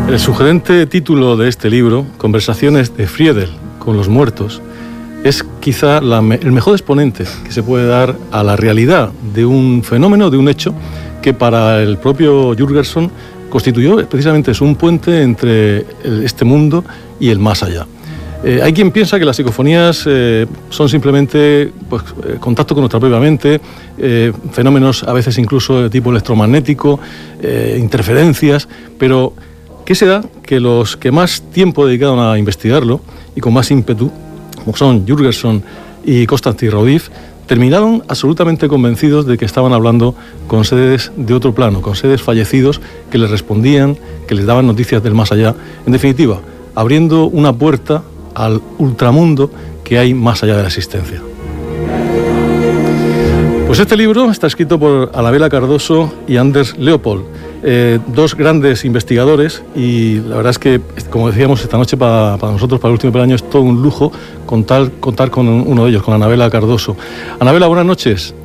El sugerente título de este libro, Conversaciones de Friedel con los muertos, es quizá el mejor exponente que se puede dar a la realidad de un fenómeno, de un hecho, que para el propio Jürgenson constituyó precisamente un puente entre este mundo y el más allá. Hay quien piensa que las psicofonías son simplemente contacto con nuestra propia mente, fenómenos a veces incluso de tipo electromagnético, interferencias, pero ¿qué se da? Que los que más tiempo dedicaron a investigarlo y con más ímpetu, como son Jürgenson y Konstantin Raudive, terminaron absolutamente convencidos de que estaban hablando con seres de otro plano, con seres fallecidos que les respondían, que les daban noticias del más allá. En definitiva, abriendo una puerta al ultramundo que hay más allá de la existencia. Pues este libro está escrito por Anabela Cardoso y Anders Leopold, dos grandes investigadores, y la verdad es que, como decíamos esta noche, para nosotros, para el último del año, es todo un lujo contar con uno de ellos, con Anabela Cardoso. Anabela, buenas noches.